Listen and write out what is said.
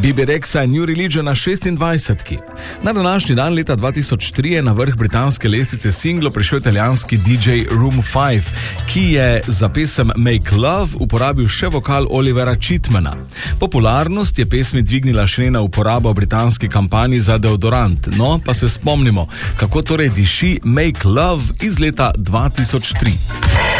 Bebe Rexha in New Religion na 26. Na današnji dan leta 2003 je na vrh britanske lestvice singlov prišel italijanski DJ Room 5, ki je za pesem Make Love uporabil še vokal Olivera Chitmana. Popularnost je pesmi dvignila še njena uporaba v britanski kampanji za deodorant. No, pa se spomnimo, kako torej diši Make Love iz leta 2003.